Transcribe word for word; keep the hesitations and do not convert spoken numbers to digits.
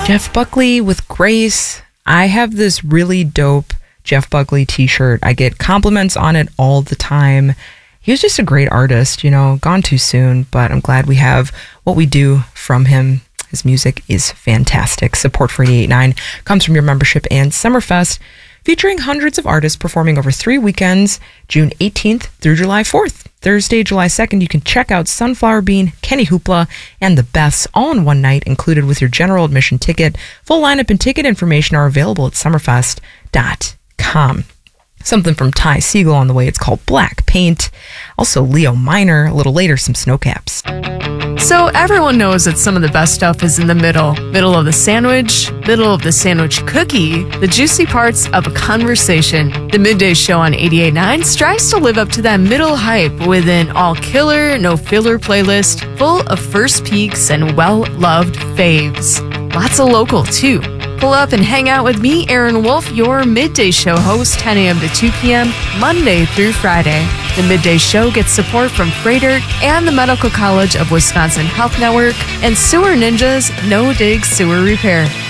Jeff Buckley with Grace. I have this really dope Jeff Buckley t-shirt. I get compliments on it all the time. He was just a great artist, you know, gone too soon, but I'm glad we have what we do from him. His music is fantastic. Support for eighty-eight point nine comes from your membership and Summerfest, featuring hundreds of artists performing over three weekends, June eighteenth through July fourth. Thursday, July second, you can check out Sunflower Bean, Kenny Hoopla, and The Beths all in one night, included with your general admission ticket. Full lineup and ticket information are available at summerfest dot com. Something from Ty Segall on the way. It's called Black Paint. Also, Leo Minor. A little later, some Snowcaps. So everyone knows that some of the best stuff is in the middle. Middle of the sandwich, middle of the sandwich cookie, the juicy parts of a conversation. The Midday Show on eighty-eight point nine strives to live up to that middle hype with an all-killer, no-filler playlist full of first peeks and well-loved faves. Lots of local, too. Pull up and hang out with me, Aaron Wolf, your Midday Show host, ten a.m. to two p.m., Monday through Friday. The Midday Show gets support from Freighter and the Medical College of Wisconsin Health Network and Sewer Ninjas No Dig Sewer Repair.